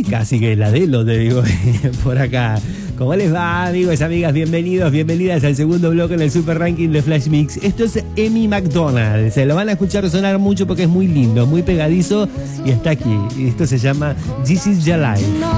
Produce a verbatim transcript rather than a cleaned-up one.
casi que la de lo te digo por acá. ¿Cómo les va, amigos y amigas? Bienvenidos, bienvenidas al segundo bloque en el Super Ranking de Flash Mix. Esto es Amy Macdonald. Se lo van a escuchar sonar mucho porque es muy lindo, muy pegadizo y está aquí. Esto se llama This Is Your Life.